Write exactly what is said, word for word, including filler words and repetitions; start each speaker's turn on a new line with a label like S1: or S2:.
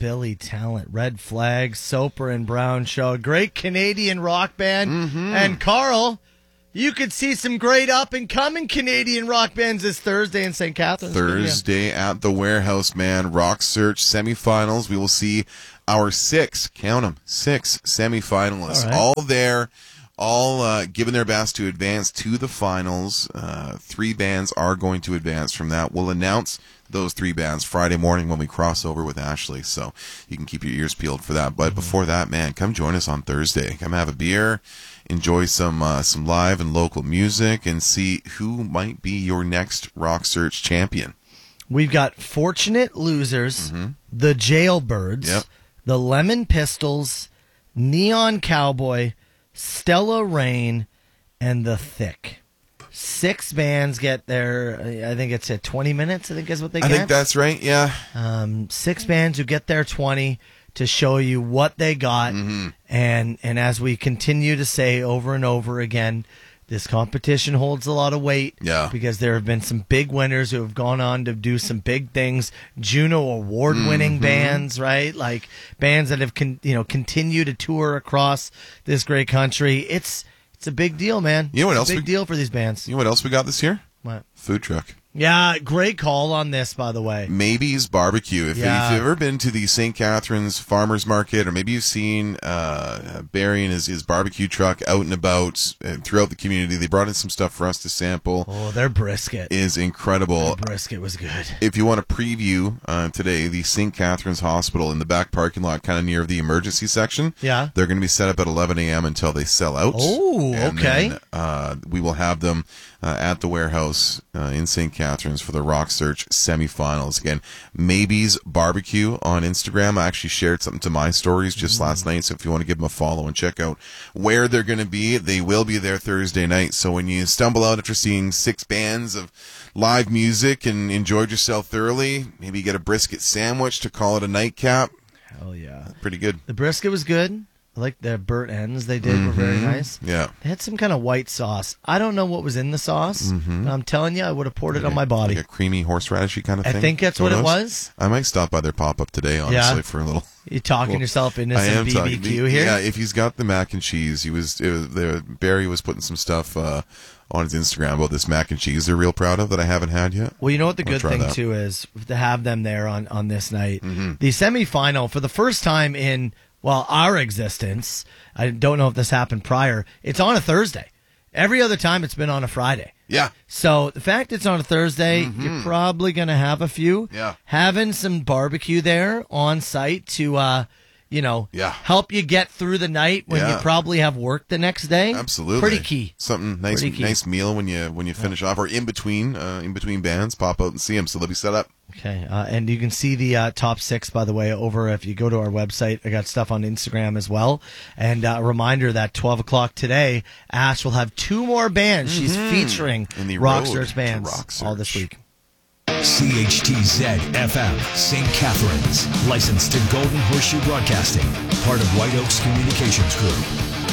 S1: Billy Talent, Red Flag, Soper and Brown Show, great Canadian rock band.
S2: Mm-hmm.
S1: And Carl, you could see some great up-and-coming Canadian rock bands this Thursday in Saint Catharines.
S2: Thursday at the Warehouse, man. Rock Search semifinals. We will see our six, count them, six semifinalists. All,
S1: all right.
S2: all there, all uh, giving their best to advance to the finals. Uh, three bands are going to advance from that. We'll announce those three bands Friday morning when we cross over with Ashley, so you can keep your ears peeled for that. But mm-hmm. before that, man, come join us on Thursday. Come have a beer, enjoy some uh, some live and local music, and see who might be your next Rock Search champion.
S1: We've got Fortunate Losers, mm-hmm. the Jailbirds,
S2: yep.
S1: the Lemon Pistols, Neon Cowboy, Stella Rain, and The Thick. Six bands get there. I think it's at twenty minutes, I think is what they
S2: I
S1: get.
S2: think that's right, yeah.
S1: Um, six bands who get there twenty to show you what they got.
S2: Mm-hmm.
S1: And, and as we continue to say over and over again, this competition holds a lot of weight.
S2: Yeah.
S1: Because there have been some big winners who have gone on to do some big things. Juno award-winning
S2: mm-hmm.
S1: bands, right? Like bands that have con- you know continued to tour across this great country. It's it's a big deal, man.
S2: You know what
S1: it's
S2: else?
S1: A big
S2: we,
S1: deal for these bands.
S2: You know what else we got this year?
S1: What?
S2: Food truck.
S1: Yeah, great call on this, by the way.
S2: Maybe's Barbecue. If,
S1: yeah.
S2: if you've ever been to the Saint Catharines Farmers Market, or maybe you've seen uh, Barry and his, his barbecue truck out and about uh, throughout the community, they brought in some stuff for us to sample.
S1: Oh, their brisket
S2: is incredible.
S1: Their brisket was good.
S2: If you want to preview uh, today, the Saint Catharines Hospital in the back parking lot, kind of near the emergency section,
S1: yeah,
S2: they're going to be set up at eleven a.m. until they sell out.
S1: Oh,
S2: and
S1: okay.
S2: Then, uh, we will have them uh, at the Warehouse uh, in Saint Catharines for the Rock Search semifinals. Again, Maybe's Barbecue on Instagram. I actually shared something to my stories just mm. last night, so if you want to give them a follow and check out where they're going to be, they will be there Thursday night. So when you stumble out after seeing six bands of live music and enjoyed yourself thoroughly, maybe get a brisket sandwich to call it a nightcap.
S1: Hell yeah.
S2: Pretty good.
S1: The brisket was good. I like the burnt ends they did
S2: mm-hmm.
S1: were very nice.
S2: Yeah.
S1: They had some kind of white sauce. I don't know what was in the sauce.
S2: Mm-hmm.
S1: But I'm telling you, I would have poured
S2: like
S1: it on
S2: a,
S1: my body.
S2: Like a creamy horseradishy kind of thing.
S1: I think that's what it was.
S2: I might stop by their pop-up today, honestly,
S1: yeah.
S2: for a little.
S1: You're talking
S2: well,
S1: yourself into
S2: I
S1: some
S2: am
S1: B B Q
S2: talking,
S1: here?
S2: Yeah, if he's got the mac and cheese, he was, it was the, Barry was putting some stuff uh, on his Instagram about this mac and cheese they're real proud of that I haven't had yet.
S1: Well, you know what the
S2: I'll
S1: good thing,
S2: that.
S1: too, is to have them there on, on this night.
S2: Mm-hmm.
S1: The semifinal, for the first time in, well, our existence, I don't know if this happened prior, it's on a Thursday. Every other time it's been on a Friday.
S2: Yeah.
S1: So the fact it's on a Thursday,
S2: mm-hmm.
S1: you're probably going to have a few.
S2: Yeah.
S1: Having some barbecue there on site to, uh, you know,
S2: yeah.
S1: help you get through the night when
S2: yeah.
S1: you probably have work the next day.
S2: Absolutely.
S1: Pretty key.
S2: Something nice,
S1: Pretty key.
S2: nice meal when you when you finish yeah. off, or in between, uh, in between bands, pop out and see them. So they'll be set up.
S1: Okay, uh, and you can see the uh, top six, by the way, over if you go to our website. I got stuff on Instagram as well. And uh, a reminder that twelve o'clock today, Ash will have two more bands
S2: mm-hmm.
S1: she's featuring
S2: in the
S1: Rock
S2: road
S1: Search bands
S2: Rock Search.
S1: all this week.
S3: C H T Z F M, Saint Catharines. Licensed to Golden Horseshoe Broadcasting. Part of White Oaks Communications Group.